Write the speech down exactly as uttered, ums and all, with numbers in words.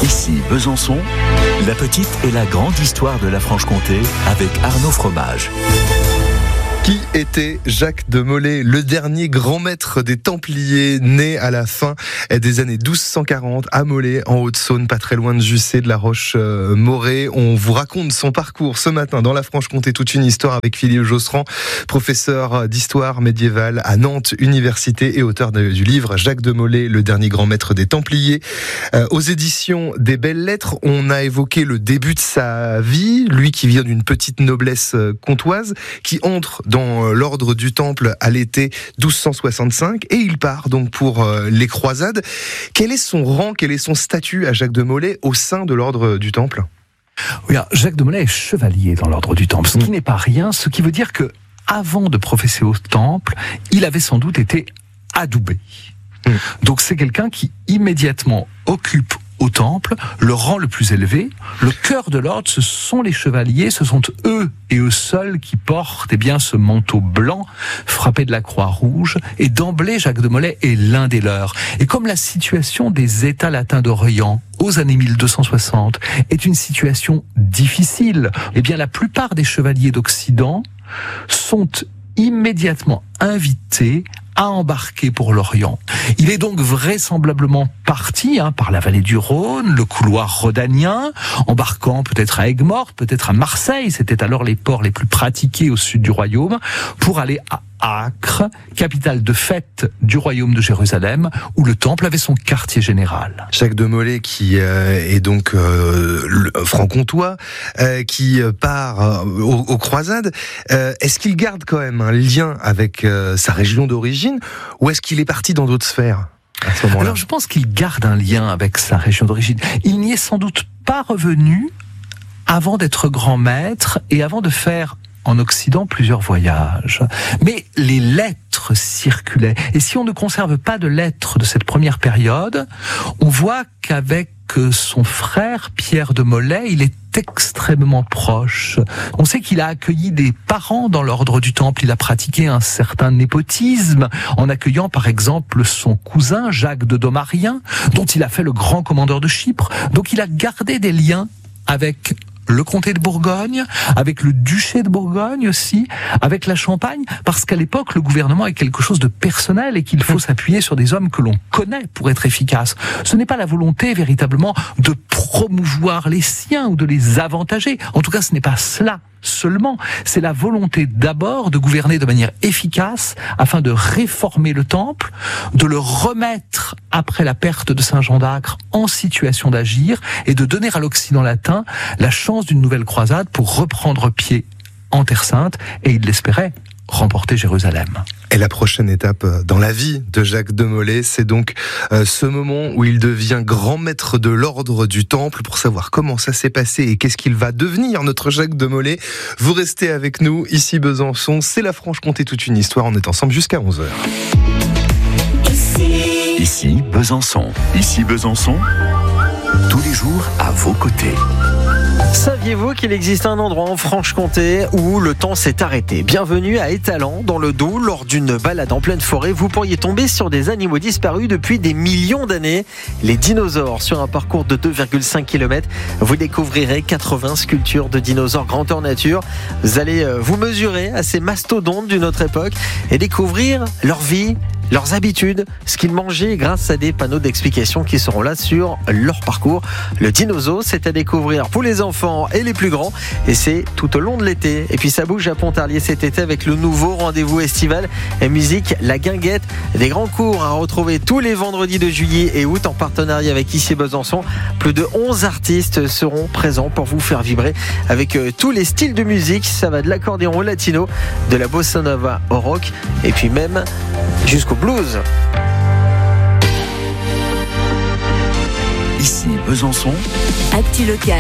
Ici Besançon, la petite et la grande histoire de la Franche-Comté avec Arnaud Fromage. Qui était Jacques de Molay, le dernier grand maître des Templiers, né à la fin des années douze cent quarante à Molay, en Haute-Saône, pas très loin de Jussey, de la Roche-Morée. On vous raconte son parcours ce matin dans la Franche-Comté, toute une histoire avec Philippe Josserand, professeur d'histoire médiévale à Nantes Université et auteur du livre Jacques de Molay, le dernier grand maître des Templiers. Euh, aux éditions des Belles Lettres, on a évoqué le début de sa vie, lui qui vient d'une petite noblesse comtoise, qui entre dans dans l'ordre du Temple à l'été douze cent soixante-cinq et il part donc pour euh, les croisades. Quel est son rang, quel est son statut à Jacques de Molay au sein de l'ordre du Temple ? Oui, Jacques de Molay est chevalier dans l'ordre du Temple, ce qui mmh. n'est pas rien, ce qui veut dire que avant de professer au Temple, il avait sans doute été adoubé. Mmh. Donc c'est quelqu'un qui immédiatement occupe au Temple le rang le plus élevé. Le cœur de l'ordre, ce sont les chevaliers, ce sont eux et eux seuls qui portent eh bien, ce manteau blanc frappé de la croix rouge. Et d'emblée, Jacques de Molay est l'un des leurs. Et comme la situation des États latins d'Orient aux années mille deux cent soixante est une situation difficile, eh bien la plupart des chevaliers d'Occident sont immédiatement invités à embarquer pour l'Orient. Il est donc vraisemblablement parti hein, par la vallée du Rhône, le couloir rhodanien, embarquant peut-être à Aigues-Mortes, peut-être à Marseille, c'était alors les ports les plus pratiqués au sud du royaume, pour aller à Acre, capitale de fête du royaume de Jérusalem, où le Temple avait son quartier général. Jacques de Molay, qui euh, est donc euh, franc-comtois, euh, qui part euh, aux, aux croisades, euh, est-ce qu'il garde quand même un lien avec euh, sa région d'origine, ou est-ce qu'il est parti dans d'autres sphères à ce moment-là ? Alors je pense qu'il garde un lien avec sa région d'origine. Il n'y est sans doute pas revenu avant d'être grand maître et avant de faire en Occident plusieurs voyages. Mais les lettres circulaient. Et si on ne conserve pas de lettres de cette première période, on voit qu'avec son frère Pierre de Molay, il est extrêmement proche. On sait qu'il a accueilli des parents dans l'ordre du Temple. Il a pratiqué un certain népotisme en accueillant par exemple son cousin Jacques de Domarien, dont il a fait le grand commandeur de Chypre. Donc il a gardé des liens avec le comté de Bourgogne, avec le duché de Bourgogne aussi, avec la Champagne, parce qu'à l'époque, le gouvernement est quelque chose de personnel et qu'il faut s'appuyer sur des hommes que l'on connaît pour être efficace. Ce n'est pas la volonté véritablement de promouvoir les siens ou de les avantager. En tout cas, ce n'est pas cela seulement. C'est la volonté d'abord de gouverner de manière efficace afin de réformer le Temple, de le remettre après la perte de Saint-Jean d'Acre en situation d'agir et de donner à l'Occident latin la chance d'une nouvelle croisade pour reprendre pied en Terre Sainte, et il l'espérait, remporter Jérusalem. Et la prochaine étape dans la vie de Jacques de Molay, c'est donc euh, ce moment où il devient grand maître de l'ordre du Temple. Pour savoir comment ça s'est passé et qu'est-ce qu'il va devenir, notre Jacques de Molay, vous restez avec nous, ici Besançon, c'est la Franche-Comté, toute une histoire, on est ensemble jusqu'à onze heures. Ici, ici Besançon. Ici Besançon, tous les jours à vos côtés. Saviez-vous qu'il existe un endroit en Franche-Comté où le temps s'est arrêté ? Bienvenue à Étalans, dans le Doubs. Lors d'une balade en pleine forêt, vous pourriez tomber sur des animaux disparus depuis des millions d'années. Les dinosaures. Sur un parcours de deux virgule cinq kilomètres, vous découvrirez quatre-vingts sculptures de dinosaures grandeur nature. Vous allez vous mesurer à ces mastodontes d'une autre époque et découvrir leur vie, leurs habitudes, ce qu'ils mangeaient grâce à des panneaux d'explication qui seront là sur leur parcours. Le Dinozo, c'est à découvrir pour les enfants et les plus grands, et c'est tout au long de l'été. Et puis ça bouge à Pontarlier cet été avec le nouveau rendez-vous estival et musique La Guinguette. Des grands cours à retrouver tous les vendredis de juillet et août en partenariat avec Ici Besançon. Plus de onze artistes seront présents pour vous faire vibrer avec tous les styles de musique. Ça va de l'accordéon au latino, de la bossa nova au rock, et puis même jusqu'au blues. Ici Besançon, Actu Local.